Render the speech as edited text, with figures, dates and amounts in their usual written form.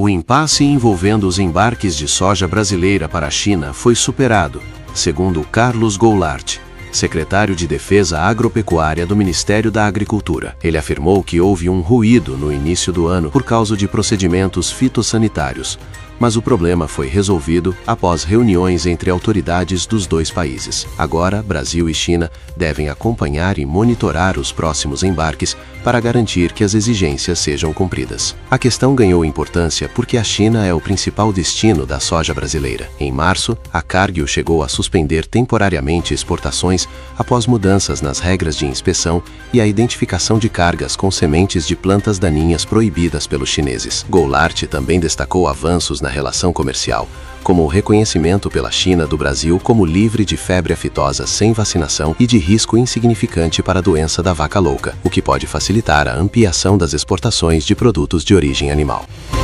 O impasse envolvendo os embarques de soja brasileira para a China foi superado, segundo Carlos Goulart, secretário de Defesa Agropecuária do Ministério da Agricultura. Ele afirmou que houve um ruído no início do ano por causa de procedimentos fitossanitários, mas o problema foi resolvido após reuniões entre autoridades dos dois países. Agora, Brasil e China devem acompanhar e monitorar os próximos embarques para garantir que as exigências sejam cumpridas. A questão ganhou importância porque a China é o principal destino da soja brasileira. Em março, a Cargill chegou a suspender temporariamente exportações após mudanças nas regras de inspeção e a identificação de cargas com sementes de plantas daninhas proibidas pelos chineses. Goulart também destacou avanços na relação comercial, como o reconhecimento pela China do Brasil como livre de febre aftosa sem vacinação e de risco insignificante para a doença da vaca louca, o que pode facilitar a ampliação das exportações de produtos de origem animal.